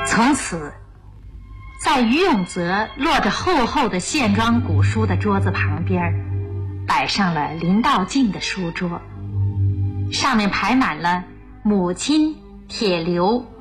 从此，在于永泽摞着厚厚的线装古书的桌子旁边，摆上了林道静的书桌，上面排满了母亲、铁流、